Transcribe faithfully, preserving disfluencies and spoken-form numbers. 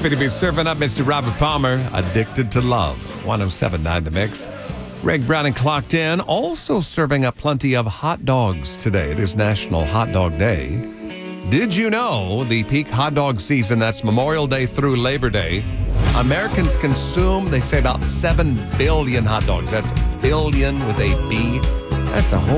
Happy to be serving up Mister Robert Palmer, Addicted to Love, one oh seven point nine The Mix. Greg Brown and Clocked In, also serving up plenty of hot dogs today. It is National Hot Dog Day. Did you know the peak hot dog season, that's Memorial Day through Labor Day, Americans consume, they say, about seven billion hot dogs. That's billion with a B. That's a whole